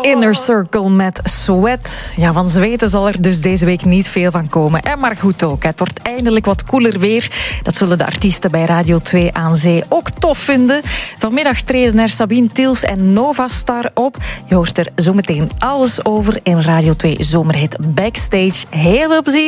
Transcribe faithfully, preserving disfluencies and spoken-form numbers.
Inner Circle met Sweat. Ja, van zweten zal er dus deze week niet veel van komen. En maar goed ook, het wordt eindelijk wat koeler weer. Dat zullen de artiesten bij Radio twee aan Zee ook tof vinden. Vanmiddag treden er Sabine Tils en Nova Star op. Je hoort er zometeen alles over in Radio twee Zomerhit Backstage. Heel veel plezier.